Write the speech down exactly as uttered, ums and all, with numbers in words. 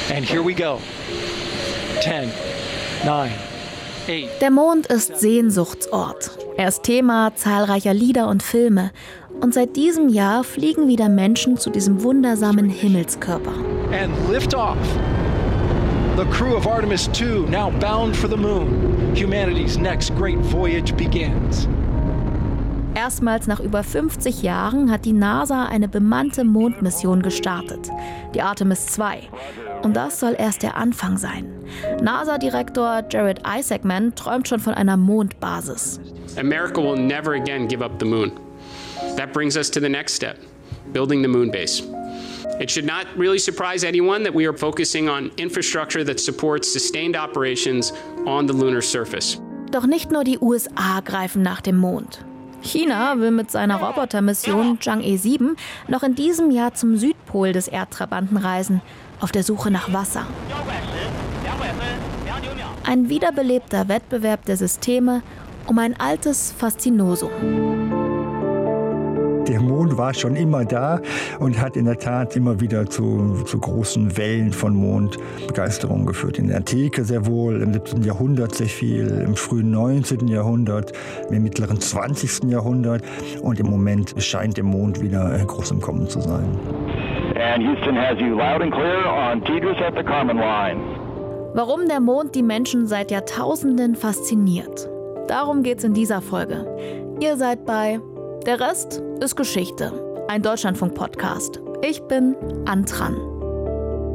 And here we go. ten, nine, eight. Der Mond ist Sehnsuchtsort. Er ist Thema zahlreicher Lieder und Filme. Und seit diesem Jahr fliegen wieder Menschen zu diesem wundersamen Himmelskörper. And lift off. The crew of Artemis two now bound for the moon. Humanity's next great voyage begins. Erstmals nach über fünfzig Jahren hat die NASA eine bemannte Mondmission gestartet, die Artemis zwei. Und das soll erst der Anfang sein. NASA-Direktor Jared Isaacman träumt schon von einer Mondbasis. America will never again give up the moon. That brings us to the next step, building the moon base. It should not really surprise anyone that we are focusing on infrastructure that supports sustained operations on the lunar surface. Doch nicht nur die U S A greifen nach dem Mond. China will mit seiner Robotermission Chang'e sieben noch in diesem Jahr zum Südpol des Erdtrabanten reisen, auf der Suche nach Wasser. Ein wiederbelebter Wettbewerb der Systeme um ein altes Faszinosum. Der Mond war schon immer da und hat in der Tat immer wieder zu, zu großen Wellen von Mondbegeisterung geführt. In der Antike sehr wohl, im siebzehnten Jahrhundert sehr viel, im frühen neunzehnten Jahrhundert, im mittleren zwanzigsten Jahrhundert. Und im Moment scheint der Mond wieder groß im Kommen zu sein. And Houston has you loud and clear on Tidris at the Kármán line. Warum der Mond die Menschen seit Jahrtausenden fasziniert. Darum geht's in dieser Folge. Ihr seid bei Der Rest ist Geschichte, ein Deutschlandfunk-Podcast. Ich bin Antran.